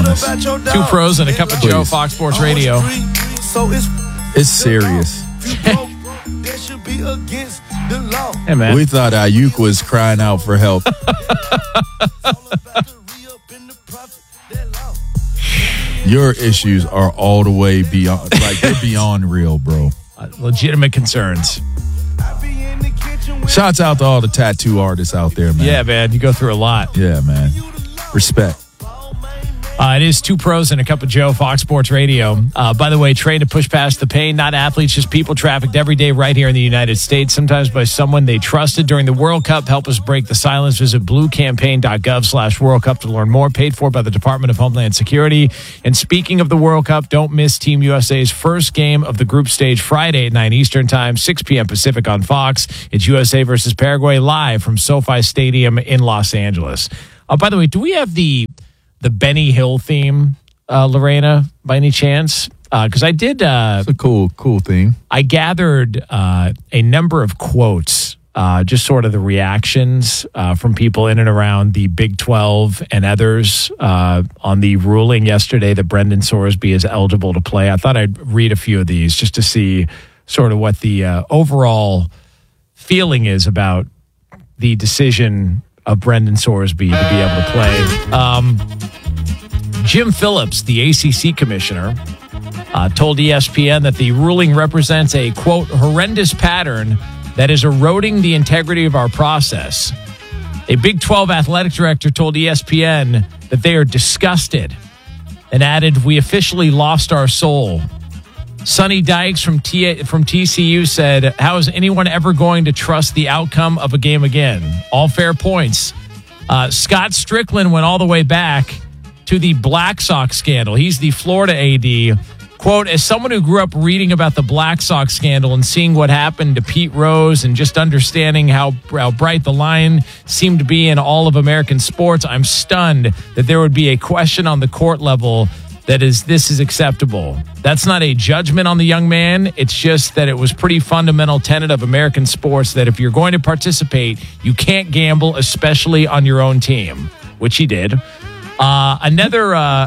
on us. Two pros and a cup of Joe, Fox Sports Radio. It's serious. Hey, man. We thought Ayuk was crying out for help. Your issues are all the way beyond, like, they're beyond real, bro. Legitimate concerns. Shouts out to all the tattoo artists out there, man. Yeah, man. You go through a lot. Yeah, man. Respect. It is Two Pros and a Cup of Joe, Fox Sports Radio. By the way, trained to push past the pain, not athletes, just people trafficked every day right here in the United States, sometimes by someone they trusted during the World Cup. Help us break the silence. Visit bluecampaign.gov/World Cup to learn more. Paid for by the Department of Homeland Security. And speaking of the World Cup, don't miss Team USA's first game of the group stage Friday at 9 Eastern Time, 6 p.m. Pacific on Fox. It's USA versus Paraguay live from SoFi Stadium in Los Angeles. By the way, do we have the Benny Hill theme, Lorena, by any chance? Because I did. It's a cool theme. I gathered a number of quotes, just sort of the reactions from people in and around the Big 12 and others on the ruling yesterday that Brendan Sorsby is eligible to play. I thought I'd read a few of these just to see sort of what the overall feeling is about the decision of Brendan Sorsby to be able to play. Jim Phillips, the ACC commissioner, told ESPN that the ruling represents a, quote, horrendous pattern that is eroding the integrity of our process. A Big 12 athletic director told ESPN that they are disgusted and added, we officially lost our soul. Sonny Dykes from TCU said, how is anyone ever going to trust the outcome of a game again? All fair points. Scott Strickland went all the way back to the Black Sox scandal. He's the Florida AD. Quote, as someone who grew up reading about the Black Sox scandal and seeing what happened to Pete Rose and just understanding how bright the line seemed to be in all of American sports, I'm stunned that there would be a question on the court level this is acceptable. That's not a judgment on the young man. It's just that it was pretty fundamental tenet of American sports that if you're going to participate, you can't gamble, especially on your own team, which he did. Another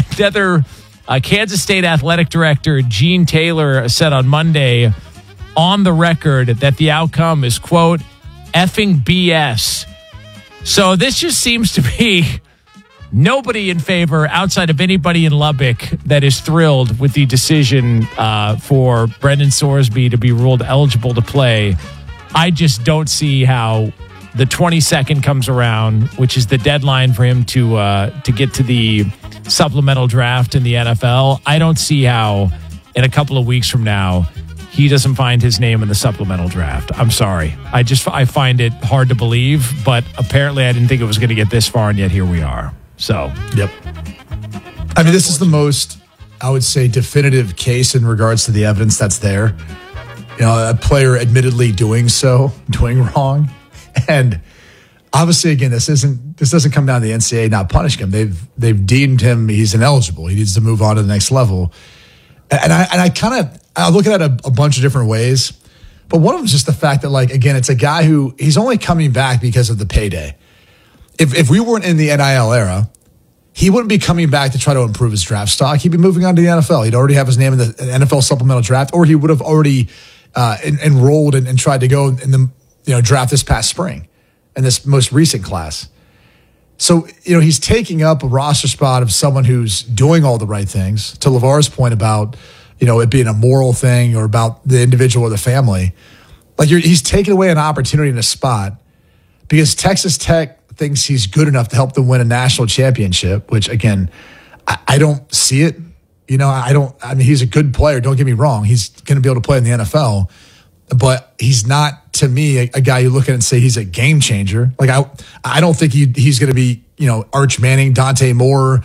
Kansas State athletic director, Gene Taylor, said on Monday on the record that the outcome is, quote, effing BS. So this just seems to be nobody in favor outside of anybody in Lubbock that is thrilled with the decision for Brendan Sorsby to be ruled eligible to play. I just don't see how the 22nd comes around, which is the deadline for him to get to the supplemental draft in the NFL. I don't see how in a couple of weeks from now he doesn't find his name in the supplemental draft. I'm sorry. I find it hard to believe, but apparently I didn't think it was going to get this far, and yet here we are. So, yep. I mean, this is the most, I would say, definitive case in regards to the evidence that's there. You know, a player admittedly doing wrong. And obviously, again, this doesn't come down to the NCAA not punishing him. They've deemed him, he's ineligible. He needs to move on to the next level. And I look at it a bunch of different ways. But one of them is just the fact that, like, again, it's a guy who he's only coming back because of the payday. If we weren't in the NIL era, he wouldn't be coming back to try to improve his draft stock. He'd be moving on to the NFL. He'd already have his name in the NFL supplemental draft, or he would have already enrolled and tried to go in the draft this past spring in this most recent class. So, he's taking up a roster spot of someone who's doing all the right things. To LeVar's point about, it being a moral thing or about the individual or the family, like he's taking away an opportunity in a spot because Texas Tech thinks he's good enough to help them win a national championship, which, again, I don't see it. I mean, he's a good player. Don't get me wrong. He's going to be able to play in the NFL, but he's not, to me, a guy you look at and say he's a game changer. Like, I don't think he's going to be, Arch Manning, Dante Moore,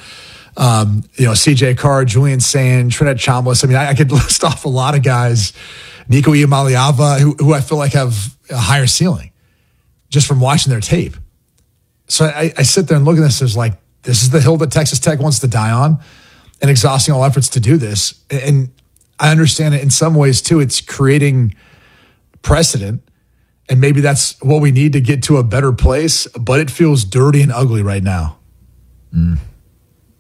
CJ Carr, Julian Sand, Trinidad Chambliss. I mean, I could list off a lot of guys, Nico Iamaleava, who I feel like have a higher ceiling just from watching their tape. So I sit there and look at this as like, this is the hill that Texas Tech wants to die on and exhausting all efforts to do this. And I understand it in some ways too. It's creating precedent, and maybe that's what we need to get to a better place, but it feels dirty and ugly right now.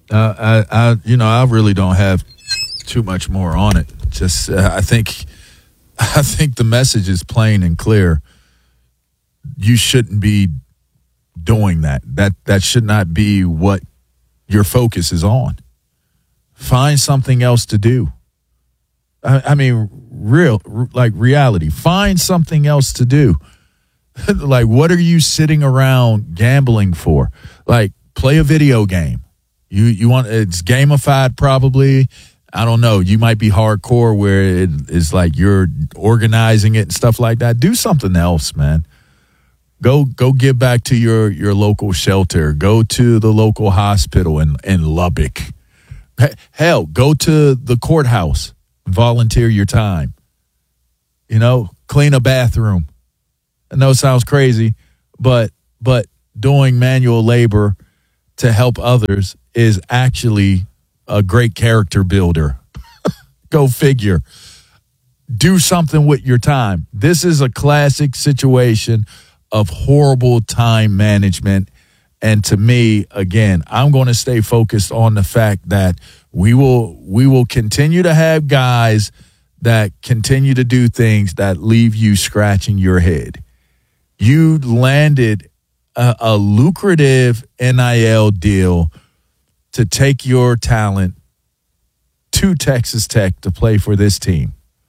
I really don't have too much more on it. Just I think the message is plain and clear. You shouldn't be doing that. That should not be what your focus is on. Find something else to do. I mean, reality. Find something else to do. Like, what are you sitting around gambling for? Like, play a video game. You want it's gamified probably. I don't know. You might be hardcore where it is like you're organizing it and stuff like that. Do something else, man. Go give back to your local shelter. Go to the local hospital in Lubbock. Hell, go to the courthouse. Volunteer your time. Clean a bathroom. I know it sounds crazy, but doing manual labor to help others is actually a great character builder. Go figure. Do something with your time. This is a classic situation of horrible time management. And to me, again, I'm going to stay focused on the fact that we will continue to have guys that continue to do things that leave you scratching your head. You landed a lucrative NIL deal to take your talent to Texas Tech to play for this team.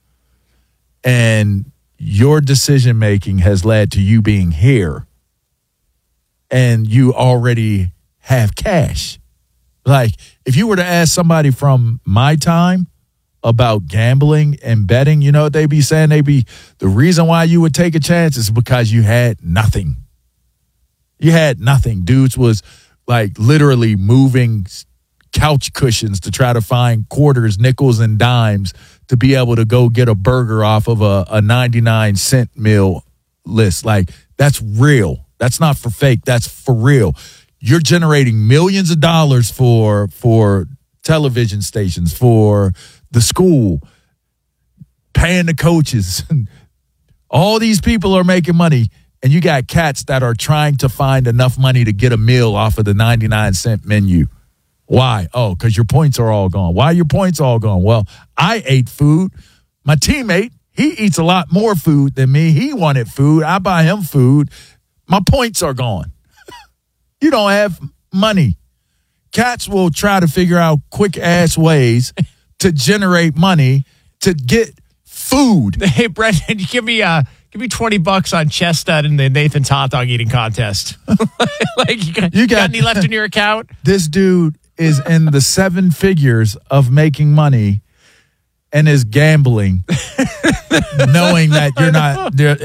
And your decision-making has led to you being here. And you already have cash. Like, if you were to ask somebody from my time about gambling and betting, you know what they'd be saying? The reason why you would take a chance is because you had nothing. You had nothing. Dudes was like literally moving couch cushions to try to find quarters, nickels, and dimes to be able to go get a burger off of a 99-cent meal list. Like, that's real. That's not for fake. That's for real. You're generating millions of dollars for television stations, for the school, paying the coaches. All these people are making money, and you got cats that are trying to find enough money to get a meal off of the 99-cent menu. Why? Oh, because your points are all gone. Why are your points all gone? Well, I ate food. My teammate, he eats a lot more food than me. He wanted food. I buy him food. My points are gone. You don't have money. Cats will try to figure out quick-ass ways to generate money to get food. Hey, Brendan, give me $20 on Chestnut in the Nathan's hot dog eating contest. Like, you got any left in your account? This dude is in the seven figures of making money and is gambling, knowing that you're not there.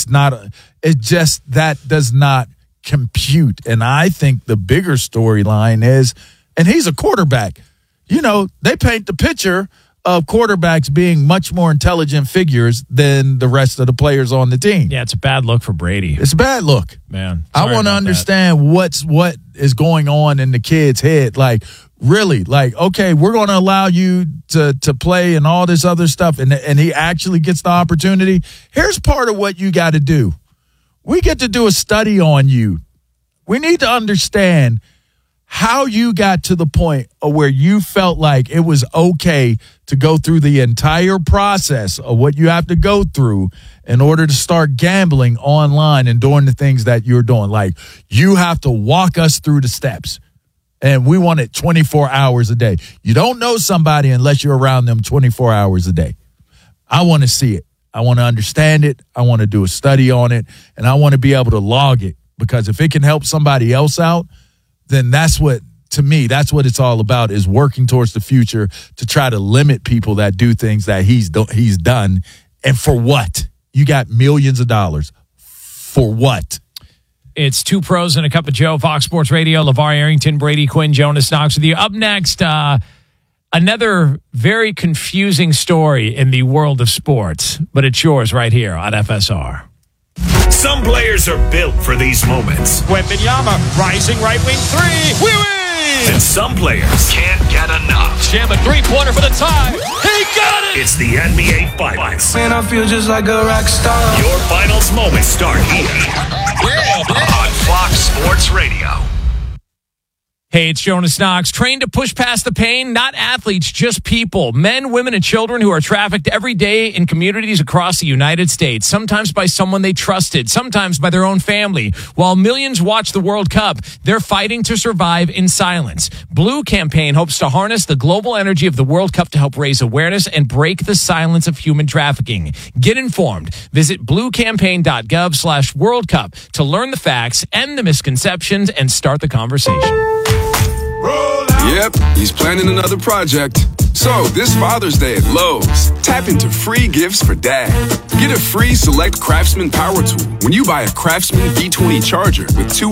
That does not compute. And I think the bigger storyline is, and he's a quarterback. They paint the picture of quarterbacks being much more intelligent figures than the rest of the players on the team. Yeah, it's a bad look for Brady. It's a bad look. Man, I want to understand what is going on in the kid's head. Like, really, like, okay, we're going to allow you to play and all this other stuff, and he actually gets the opportunity. Here's part of what you got to do. We get to do a study on you. We need to understand how you got to the point of where you felt like it was okay to go through the entire process of what you have to go through in order to start gambling online and doing the things that you're doing. Like, you have to walk us through the steps. And we want it 24 hours a day. You don't know somebody unless you're around them 24 hours a day. I want to see it. I want to understand it. I want to do a study on it. And I want to be able to log it. Because if it can help somebody else out, then that's what it's all about, is working towards the future to try to limit people that do things that he's done. And for what? You got millions of dollars. For what? It's Two Pros and a Cup of Joe, Fox Sports Radio. LeVar Arrington, Brady Quinn, Jonas Knox with you. Up next, another very confusing story in the world of sports, but it's yours right here on FSR. Some players are built for these moments. Wembanyama, rising right wing three. We win! And some players can't get enough. Jam a three-pointer for the tie. He got it! It's the NBA Finals. Man, I feel just like a rock star. Your finals moments start here on Fox Sports Radio. Hey, it's Jonas Knox. Trained to push past the pain? Not athletes, just people. Men, women, and children who are trafficked every day in communities across the United States. Sometimes by someone they trusted, sometimes by their own family. While millions watch the World Cup, they're fighting to survive in silence. Blue Campaign hopes to harness the global energy of the World Cup to help raise awareness and break the silence of human trafficking. Get informed. Visit bluecampaign.gov/World Cup to learn the facts, end the misconceptions, and start the conversation. Yep, he's planning another project. So, this Father's Day at Lowe's, tap into free gifts for Dad. Get a free Select Craftsman power tool when you buy a Craftsman V20 charger with 2